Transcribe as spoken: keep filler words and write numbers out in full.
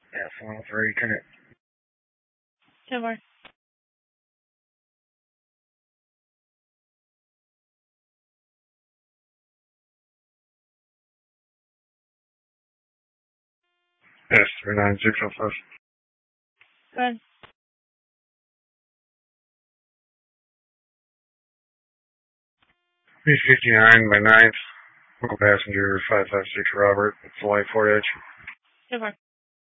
F one oh three, turn it. ten more. S three nine six oh five. Go ahead. B fifty-nine by ninth. Local passenger five five six Robert. Flight four H. ten more.